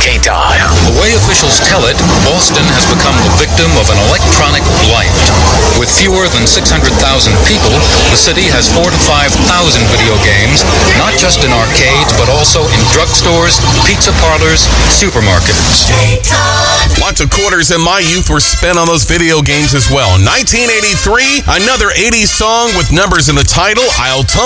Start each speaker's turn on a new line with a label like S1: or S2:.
S1: K-Todd.
S2: The way officials tell it, Boston has become the victim of an electronic blight. With fewer than 600,000 people, the city has 4,000 to 5,000 video games, not just in arcades, but also in drugstores, pizza parlors, supermarkets.
S3: Lots of quarters in my youth were spent on those video games as well. 1983, another 80s song with numbers in the title, I'll Tumble